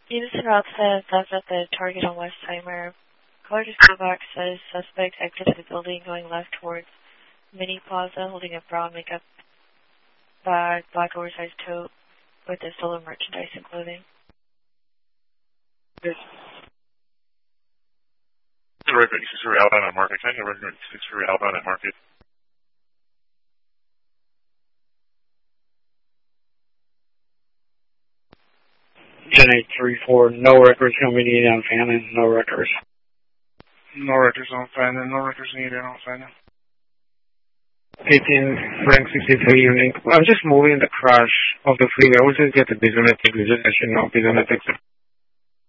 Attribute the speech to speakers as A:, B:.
A: Unison Route says that's at the target on Westheimer. Caller just called back, says suspect exited the building going left towards Mini Plaza holding a brown makeup bag, black oversized tote with the stolen merchandise and clothing.
B: Yes. Right, 63 outbound at Market. Can I get record 63 outbound at Market?
C: Gen 834, no records coming in on Fannin, no records.
B: No records on Fannin, no records needed on Fannin.
C: 18, rank 63 unit. I'm just moving the crash of the freeway. I was just get the Bisonet, just as you know, Bisonet exit.